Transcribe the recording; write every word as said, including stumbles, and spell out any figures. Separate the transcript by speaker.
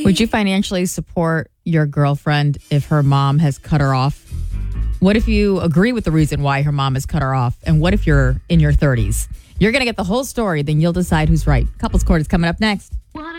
Speaker 1: Would you financially support your girlfriend if her mom has cut her off? What if you agree with the reason why her mom has cut her off? And what if you're in your thirties? You're going to get the whole story, then you'll decide who's right. Couples Court is coming up next.